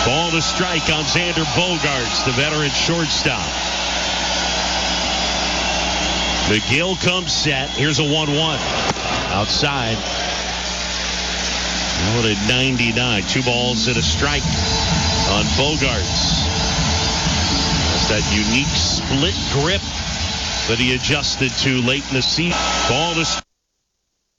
Ball to strike on Xander Bogaerts, the veteran shortstop. McGill comes set. Here's a 1-1. Outside. Out at 99. 2 balls and a strike on Bogaerts. That's that unique split grip that he adjusted to late in the season. Ball to